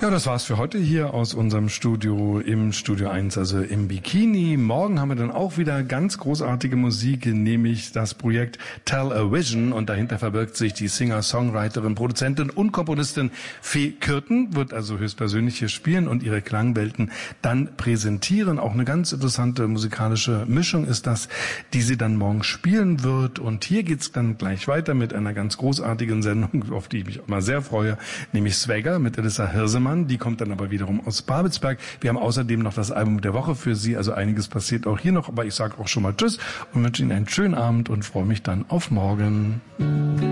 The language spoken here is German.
Ja, das war's für heute hier aus unserem Studio, im Studio 1, also im Bikini. Morgen haben wir dann auch wieder ganz großartige Musik, nämlich das Projekt Tell a Vision. Und dahinter verbirgt sich die Singer, Songwriterin, Produzentin und Komponistin Fee Kürten, wird also höchstpersönlich hier spielen und ihre Klangwelten dann präsentieren. Auch eine ganz interessante musikalische Mischung ist das, die sie dann morgen spielen wird. Und hier geht's dann gleich weiter mit einer ganz großartigen Sendung, auf die ich mich auch mal sehr freue, nämlich Swagger mit Elissa Hirsemann. Die kommt dann aber wiederum aus Babelsberg. Wir haben außerdem noch das Album der Woche für Sie, also einiges passiert auch hier noch, aber ich sage auch schon mal Tschüss und wünsche Ihnen einen schönen Abend und freue mich dann auf morgen.